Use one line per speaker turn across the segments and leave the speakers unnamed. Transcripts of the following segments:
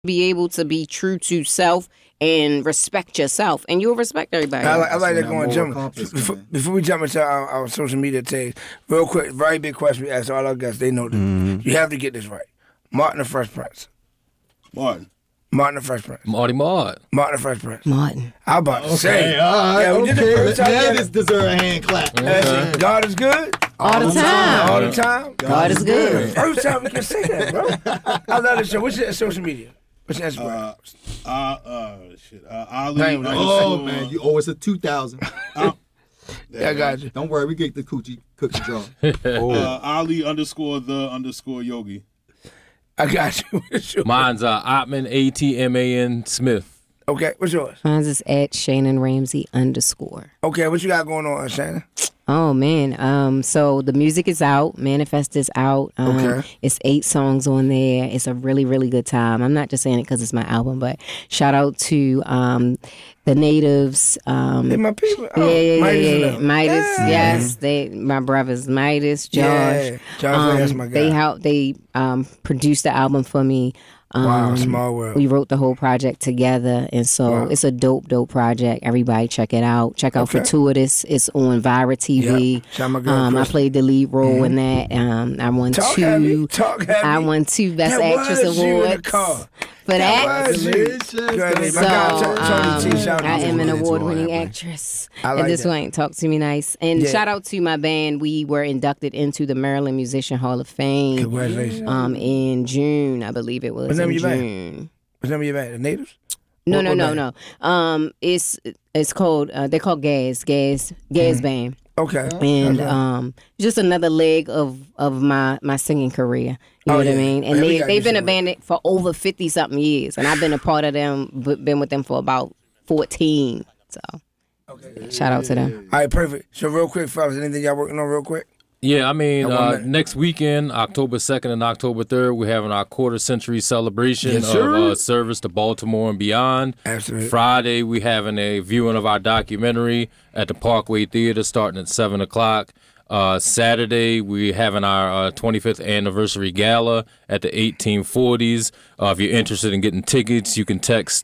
be able to be true to self and respect yourself, and you'll respect everybody.
I like that going, Jim.
Jim.
Before we jump into our social media tags, real quick, very big question we ask all our guests. They know this. You have to get this right. Martin the Fresh Prince.
Martin
the Fresh Prince.
Martin
the Fresh Prince.
Martin.
I about to say.
All right,
Yeah, we did the first time.
Now this deserves a hand clap.
God is good.
All the time.
All the time.
God is good.
First time we can say that, bro. I love this show. What's your social media? What's your Instagram?
Ali.
Man, you owe us a 2,000.
Yeah, I got you.
Don't worry, we get the cookie jar.
Ali_the_yogi.
I got you. What's yours?
Mine's Ottman, ATMAN Smith.
Okay, what's yours?
Mine's is at Shannon Ramsey _
Okay, what you got going on, Shannon?
Oh man, so the music is out. Manifest is out.
Okay.
It's 8 songs on there. It's a really, really good time. I'm not just saying it because it's my album, but shout out to the Natives.
Hey, my people.
Yeah. Midas, yes. They, my brothers, Midas, Josh.
Yeah, Josh, that's my guy.
They produced the album for me.
Wow, small world.
We wrote the whole project together, and so it's a dope project. Everybody check it out. Check out Fortuitous. It's on Vira TV.
Yep. Shout my girl,
I played the lead role in that. I won
Talk
2.
heavy. Talk heavy.
I won 2 Best
That
Actress
was you in the
awards
car.
for that.
Was you.
So I am an award-winning actress.
I like
and this
that.
one, Talk to Me Nice. And shout out to my band. We were inducted into the Maryland Musician Hall of Fame.
Congratulations.
In June, I believe it was.
What's the name of your band?
June.
What's the name of your band? The Natives?
No. It's called they call Gas Band.
Okay.
And just another leg of my singing career. You know what I mean? And they've been a band for over 50 something years, and I've been a part of them, been with them for about 14. So shout out to them.
All right, perfect. So real quick, fellas, anything y'all working on real quick?
Yeah, I mean, next weekend, October 2nd and October 3rd, we're having our quarter-century celebration of service to Baltimore and beyond.
Absolutely.
Friday, we're having a viewing of our documentary at the Parkway Theater starting at 7 o'clock. Saturday, we're having our 25th anniversary gala at the 1840s. If you're interested in getting tickets, you can text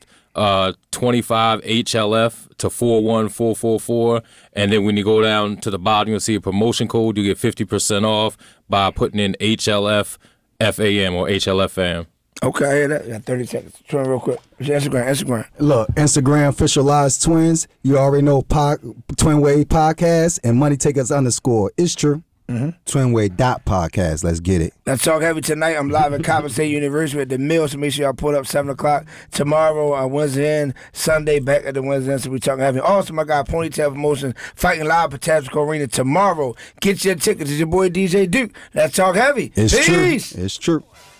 25 HLF to 41444, and then when you go down to the bottom, you'll see a promotion code. You get 50% off by putting in HLF FAM or HLFM.
Okay, that got 30 seconds. Try real quick. What's your Instagram?
Look, Instagram, Officialized Twins. You already know Twin Way Podcast and Money Takers _ It's true. Twinway.podcast. Let's get it.
Let's talk heavy tonight. I'm live at Coppin State University at the Mill, so make sure y'all pull up 7 o'clock. Tomorrow, Wednesday and Sunday, back at the Wednesday end, so we talking heavy. Also, my guy, Ponytail Promotion, fighting live at Tactical Arena tomorrow. Get your tickets. It's your boy, DJ Duke. Let's talk heavy.
It's
Peace.
true. It's true.